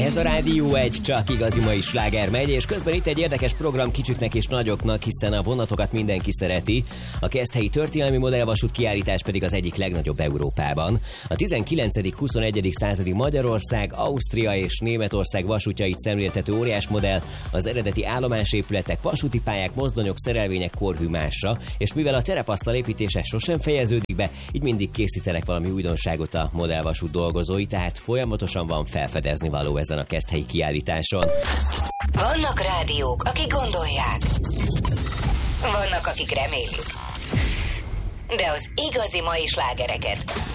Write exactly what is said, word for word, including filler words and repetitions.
Ez a Rádió egy, csak igazi mai sláger megy, és közben itt egy érdekes program kicsiknek és nagyoknak, hiszen a vonatokat mindenki szereti. A Keszthelyi Történelmi Modellvasút kiállítás pedig az egyik legnagyobb Európában. A tizenkilencedik-huszonegyedik századi Magyarország, Ausztria és Németország vasútjait szemléltető óriás modell, az eredeti állomásépületek, vasúti pályák, mozdonyok, szerelvények korhűmása, és mivel a terepasztal építése sosem fejeződik be, így mindig készítenek valami újdonságot a modellvasút dolgozói, tehát folyamatosan van felfedezni való ezen a keszthelyi kiállításon. Vannak rádiók, akik gondolják. Vannak, akik remélik. De az igazi mai slágereket